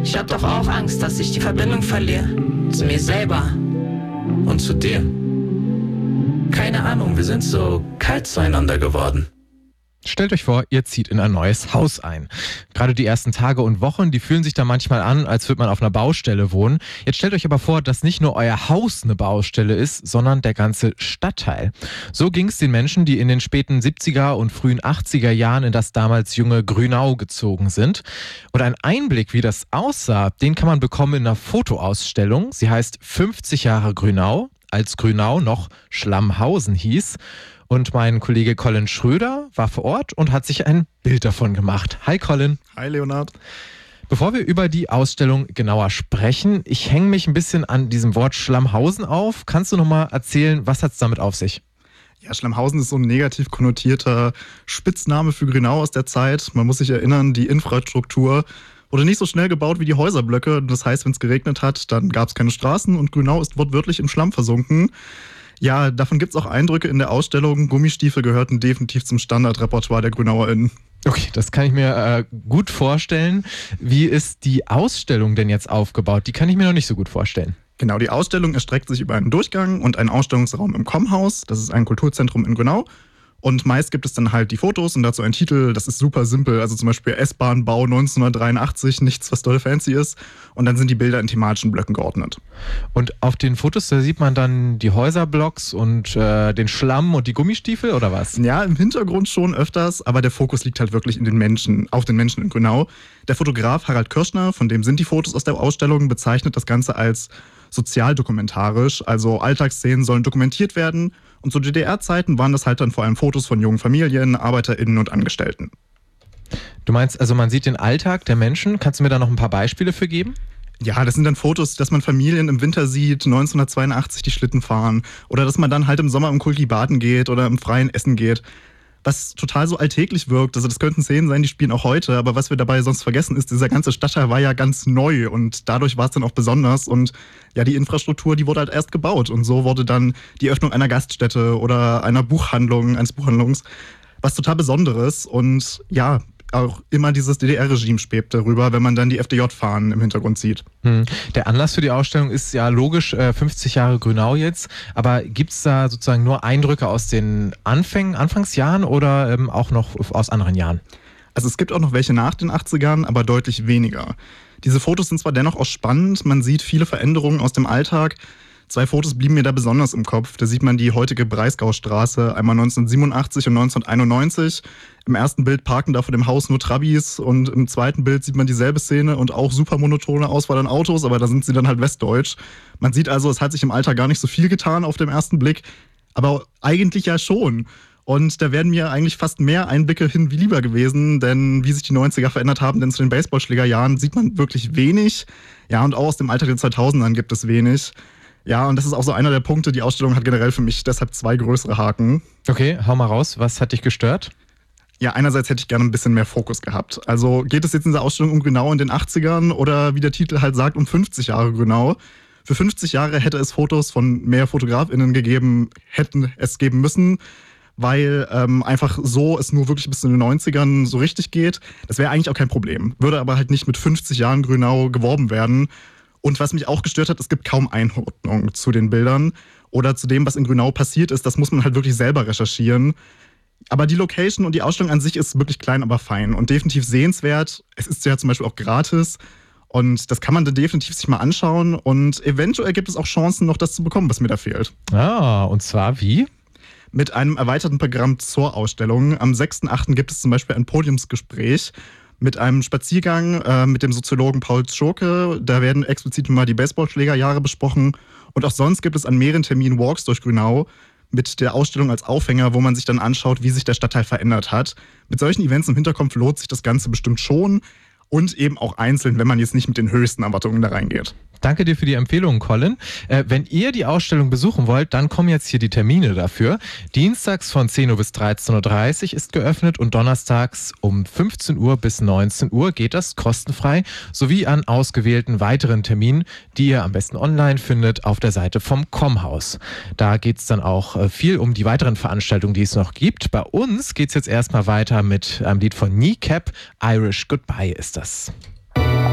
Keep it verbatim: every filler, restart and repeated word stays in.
Ich hab doch auch Angst, dass ich die Verbindung verliere. Zu mir selber. Und zu dir. Keine Ahnung, wir sind so kalt zueinander geworden. Stellt euch vor, ihr zieht in ein neues Haus ein. Gerade die ersten Tage und Wochen, die fühlen sich da manchmal an, als würde man auf einer Baustelle wohnen. Jetzt stellt euch aber vor, dass nicht nur euer Haus eine Baustelle ist, sondern der ganze Stadtteil. So ging es den Menschen, die in den späten siebziger und frühen achtziger Jahren in das damals junge Grünau gezogen sind. Und ein Einblick, wie das aussah, den kann man bekommen in einer Fotoausstellung. Sie heißt fünfzig Jahre Grünau, als Grünau noch Schlammhausen hieß. Und mein Kollege Colin Schröder war vor Ort und hat sich ein Bild davon gemacht. Hi Colin. Hi Leonard. Bevor wir über die Ausstellung genauer sprechen, ich hänge mich ein bisschen an diesem Wort Schlammhausen auf. Kannst du nochmal erzählen, was hat es damit auf sich? Ja, Schlammhausen ist so ein negativ konnotierter Spitzname für Grünau aus der Zeit. Man muss sich erinnern, die Infrastruktur wurde nicht so schnell gebaut wie die Häuserblöcke. Das heißt, wenn es geregnet hat, dann gab es keine Straßen und Grünau ist wortwörtlich im Schlamm versunken. Ja, davon gibt es auch Eindrücke in der Ausstellung. Gummistiefel gehörten definitiv zum Standardrepertoire der GrünauerInnen. Okay, das kann ich mir äh, gut vorstellen. Wie ist die Ausstellung denn jetzt aufgebaut? Die kann ich mir noch nicht so gut vorstellen. Genau, die Ausstellung erstreckt sich über einen Durchgang und einen Ausstellungsraum im Kommhaus. Das ist ein Kulturzentrum in Grünau. Und meist gibt es dann halt die Fotos und dazu einen Titel, das ist super simpel, also zum Beispiel S-Bahn-Bau neunzehnhundertdreiundachtzig, nichts, was doll fancy ist. Und dann sind die Bilder in thematischen Blöcken geordnet. Und auf den Fotos, da sieht man dann die Häuserblocks und äh, den Schlamm und die Gummistiefel oder was? Ja, im Hintergrund schon öfters, aber der Fokus liegt halt wirklich in den Menschen, auf den Menschen in Grünau. Der Fotograf Harald Kirschner, von dem sind die Fotos aus der Ausstellung, bezeichnet das Ganze als sozialdokumentarisch, also Alltagsszenen sollen dokumentiert werden. Und zu D D R-Zeiten waren das halt dann vor allem Fotos von jungen Familien, ArbeiterInnen und Angestellten. Du meinst also, man sieht den Alltag der Menschen. Kannst du mir da noch ein paar Beispiele für geben? Ja, das sind dann Fotos, dass man Familien im Winter sieht, neunzehnhundertzweiundachtzig die Schlitten fahren. Oder dass man dann halt im Sommer im Kulti baden geht oder im Freien essen geht. Was total so alltäglich wirkt. Also das könnten Szenen sein, die spielen auch heute. Aber was wir dabei sonst vergessen ist, dieser ganze Stadtteil war ja ganz neu. Und dadurch war es dann auch besonders. Und ja, die Infrastruktur, die wurde halt erst gebaut. Und so wurde dann die Öffnung einer Gaststätte oder einer Buchhandlung, eines Buchhandlungs, was total Besonderes. Und ja, auch immer dieses D D R-Regime schwebt darüber, wenn man dann die F D J-Fahnen im Hintergrund sieht. Hm. Der Anlass für die Ausstellung ist ja logisch äh, fünfzig Jahre Grünau jetzt, aber gibt es da sozusagen nur Eindrücke aus den Anfängen, Anfangsjahren oder ähm, auch noch aus anderen Jahren? Also es gibt auch noch welche nach den achtzigern, aber deutlich weniger. Diese Fotos sind zwar dennoch auch spannend, man sieht viele Veränderungen aus dem Alltag. Zwei Fotos blieben mir da besonders im Kopf. Da sieht man die heutige Breisgaustraße, einmal neunzehnhundertsiebenundachtzig und neunzehnhunderteinundneunzig. Im ersten Bild parken da vor dem Haus nur Trabis und im zweiten Bild sieht man dieselbe Szene und auch super monotone Auswahl an Autos, aber da sind sie dann halt westdeutsch. Man sieht also, es hat sich im Alter gar nicht so viel getan auf dem ersten Blick, aber eigentlich ja schon. Und da wären mir eigentlich fast mehr Einblicke hin wie lieber gewesen, denn wie sich die neunziger verändert haben, denn zu den Baseballschlägerjahren sieht man wirklich wenig. Ja, und auch aus dem Alter der zweitausendern gibt es wenig. Ja, und das ist auch so einer der Punkte, die Ausstellung hat generell für mich deshalb zwei größere Haken. Okay, hau mal raus, was hat dich gestört? Ja, einerseits hätte ich gerne ein bisschen mehr Fokus gehabt. Also geht es jetzt in dieser Ausstellung um Grünau in den achtzigern oder wie der Titel halt sagt, um fünfzig Jahre Grünau? Für fünfzig Jahre hätte es Fotos von mehr FotografInnen gegeben, hätten es geben müssen, weil ähm, einfach so es nur wirklich bis zu den neunzigern so richtig geht. Das wäre eigentlich auch kein Problem. Würde aber halt nicht mit fünfzig Jahren Grünau geworben werden. Und was mich auch gestört hat, es gibt kaum Einordnung zu den Bildern oder zu dem, was in Grünau passiert ist. Das muss man halt wirklich selber recherchieren. Aber die Location und die Ausstellung an sich ist wirklich klein, aber fein und definitiv sehenswert. Es ist ja zum Beispiel auch gratis und das kann man dann definitiv sich mal anschauen. Und eventuell gibt es auch Chancen, noch das zu bekommen, was mir da fehlt. Ah, und zwar wie? Mit einem erweiterten Programm zur Ausstellung. Am sechsten achten gibt es zum Beispiel ein Podiumsgespräch mit einem Spaziergang äh, mit dem Soziologen Paul Zschurke. Da werden explizit mal die Baseballschlägerjahre besprochen. Und auch sonst gibt es an mehreren Terminen Walks durch Grünau mit der Ausstellung als Aufhänger, wo man sich dann anschaut, wie sich der Stadtteil verändert hat. Mit solchen Events im Hinterkopf lohnt sich das Ganze bestimmt schon. Und eben auch einzeln, wenn man jetzt nicht mit den höchsten Erwartungen da reingeht. Danke dir für die Empfehlung, Colin. Äh, wenn ihr die Ausstellung besuchen wollt, dann kommen jetzt hier die Termine dafür. Dienstags von zehn Uhr bis dreizehn Uhr dreißig ist geöffnet und donnerstags um fünfzehn Uhr bis neunzehn Uhr geht das kostenfrei, sowie an ausgewählten weiteren Terminen, die ihr am besten online findet auf der Seite vom Kommhaus. Da geht es dann auch äh, viel um die weiteren Veranstaltungen, die es noch gibt. Bei uns geht es jetzt erstmal weiter mit einem Lied von Kneecap. Irish Goodbye ist das.